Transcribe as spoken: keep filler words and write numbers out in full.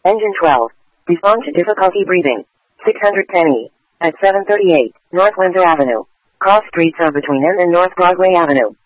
Engine twelve. Respond to difficulty breathing. six hundred Penny. At seven thirty-eight, North Windsor Avenue. Cross streets are between M and North Broadway Avenue.